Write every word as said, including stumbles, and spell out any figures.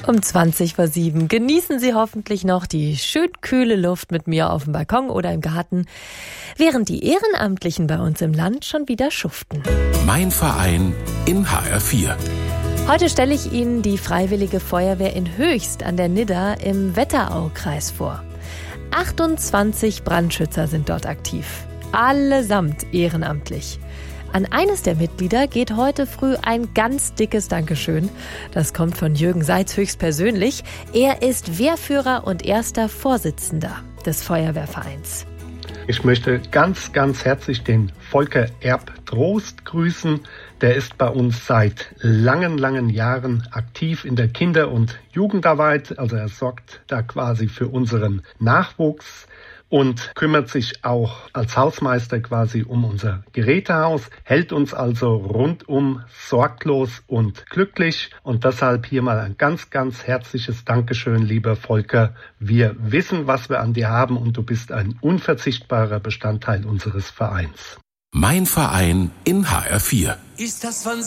Um zwanzig vor sieben genießen Sie hoffentlich noch die schön kühle Luft mit mir auf dem Balkon oder im Garten, während die Ehrenamtlichen bei uns im Land schon wieder schuften. Mein Verein in H R vier. Heute stelle ich Ihnen die Freiwillige Feuerwehr in Höchst an der Nidda im Wetteraukreis vor. achtundzwanzig Brandschützer sind dort aktiv, allesamt ehrenamtlich. An eines der Mitglieder geht heute früh ein ganz dickes Dankeschön. Das kommt von Jürgen Seitz höchstpersönlich. Er ist Wehrführer und erster Vorsitzender des Feuerwehrvereins. Ich möchte ganz, ganz herzlich den Volker Erb-Trost grüßen. Der ist bei uns seit langen, langen Jahren aktiv in der Kinder- und Jugendarbeit. Also er sorgt da quasi für unseren Nachwuchs und kümmert sich auch als Hausmeister quasi um unser Gerätehaus, hält uns also rundum sorglos und glücklich. Und deshalb hier mal ein ganz, ganz herzliches Dankeschön, lieber Volker. Wir wissen, was wir an dir haben und du bist ein unverzichtbarer Bestandteil unseres Vereins. Mein Verein in H R vier. Ist das von